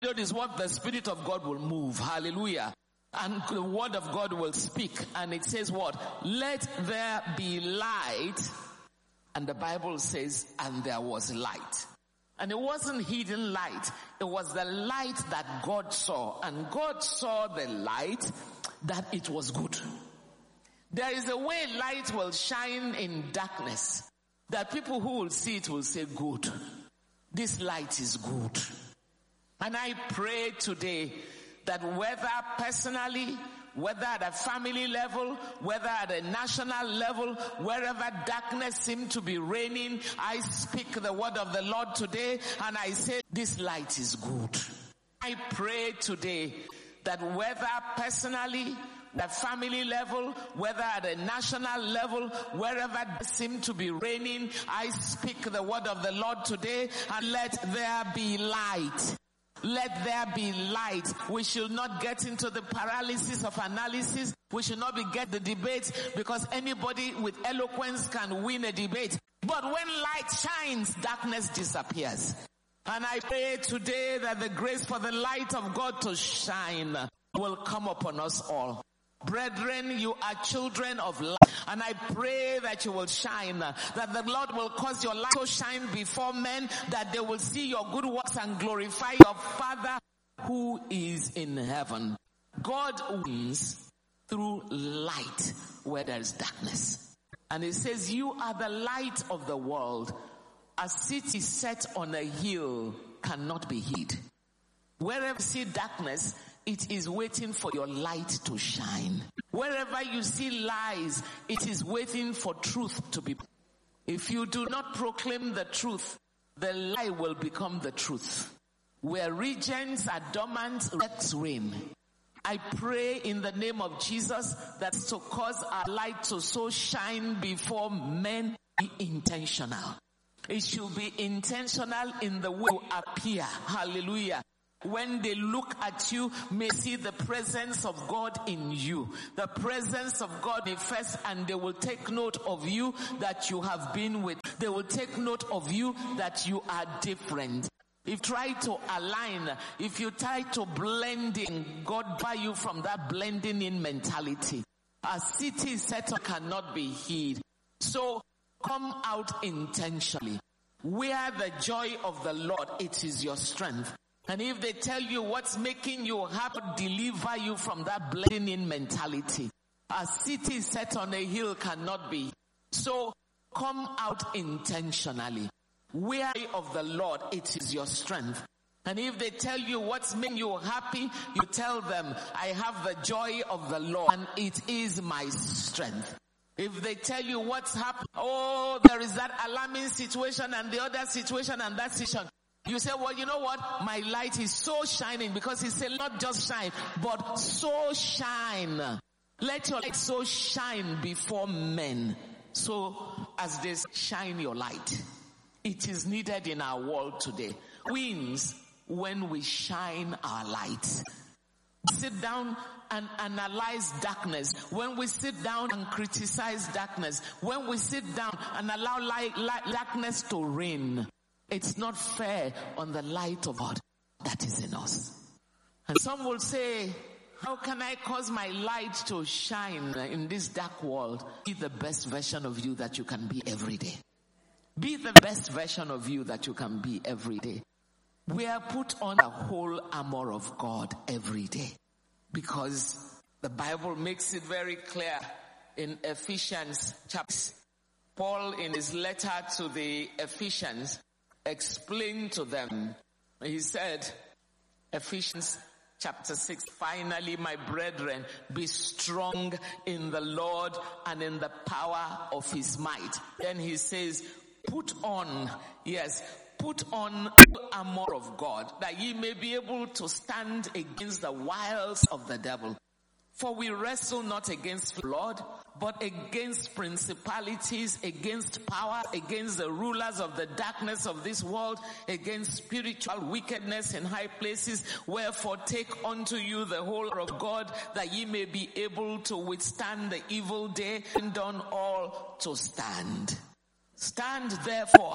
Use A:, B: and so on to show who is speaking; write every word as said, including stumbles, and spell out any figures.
A: Is what the Spirit of God will move. Hallelujah. And the word of God will speak. And it says what? Let there be light. And the Bible says, and there was light. And it wasn't hidden light. It was the light that God saw. And God saw the light that it was good. There is a way light will shine in darkness, that people who will see it will say, good. This light is good. And I pray today that whether personally, whether at a family level, whether at a national level, wherever darkness seems to be reigning, I speak the word of the Lord today and I say this light is good. I pray today that whether personally, the family level, whether at a national level, wherever seem to be reigning, I speak the word of the Lord today and let there be light. Let there be light. We should not get into the paralysis of analysis. We should not be get the debate, because anybody with eloquence can win a debate. But when light shines, darkness disappears. And I pray today that the grace for the light of God to shine will come upon us all. Brethren, you are children of light, and I pray that you will shine, that the Lord will cause your light to shine before men, that they will see your good works and glorify your Father who is in heaven. God wins through light where there is darkness. And it says, you are the light of the world. A city set on a hill cannot be hid. Wherever you see darkness, it is waiting for your light to shine. Wherever you see lies, it is waiting for truth to be. If you do not proclaim the truth, the lie will become the truth. Where regions are dormant, let's reign. I pray in the name of Jesus that to cause our light to so shine before men, be intentional. It should be intentional in the way you appear. Hallelujah. When they look at you, may see the presence of God in you. The presence of God manifest, and they will take note of you that you have been with. They will take note of you that you are different. If you try to align, if you try to blend in, God buy you from that blending in mentality. A city set up cannot be hid. So come out intentionally. Where the joy of the Lord, it is your strength. And if they tell you what's making you happy, deliver you from that blending in mentality. A city set on a hill cannot be. So come out intentionally. Where of the Lord, it is your strength. And if they tell you what's making you happy, you tell them, I have the joy of the Lord and it is my strength. If they tell you what's happening, oh, there is that alarming situation and the other situation and that situation. You say, well, you know what? My light is so shining, because he said not just shine, but so shine. Let your light so shine before men. So as they shine your light, it is needed in our world today. Wins when we shine our light. Sit down and analyze darkness. When we sit down and criticize darkness, when we sit down and allow light, light, darkness to reign, it's not fair on the light of God that is in us. And some will say, how can I cause my light to shine in this dark world? Be the best version of you that you can be every day. Be the best version of you that you can be every day. We are put on the whole armor of God every day, because the Bible makes it very clear in Ephesians chapter. Paul, in his letter to the Ephesians, explained to them, he said, Ephesians chapter six, finally, my brethren, be strong in the Lord and in the power of his might. Then he says, put on, yes, put on the armor of God, that ye may be able to stand against the wiles of the devil. For we wrestle not against blood, but against principalities, against power, against the rulers of the darkness of this world, against spiritual wickedness in high places. Wherefore take unto you the whole of God, that ye may be able to withstand the evil day, and done all to stand. Stand therefore.